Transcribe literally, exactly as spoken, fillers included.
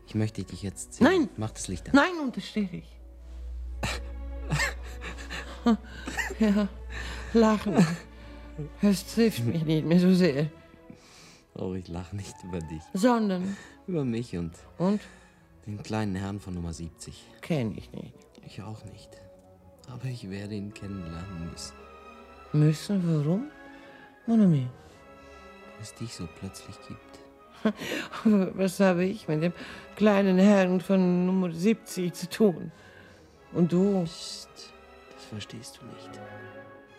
Ich möchte dich jetzt sehen. Nein! Mach das Licht an. Nein, unterstehe ich. Ja, lachen. Es trifft mich nicht mehr so sehr. Oh, ich lache nicht über dich. Sondern? Über mich und... Und? Den kleinen Herrn von Nummer siebzig. Kenn ich nicht. Ich auch nicht. Aber ich werde ihn kennenlernen müssen. Müssen? Warum? Mon ami. Weil es dich so plötzlich gibt. Was habe ich mit dem kleinen Herrn von Nummer siebzig zu tun? Und du? Psst, das verstehst du nicht.